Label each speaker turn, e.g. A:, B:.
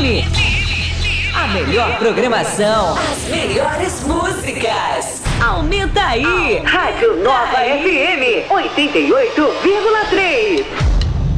A: A melhor programação, as melhores músicas. Aumenta aí!
B: Rádio Nova FM 88,3.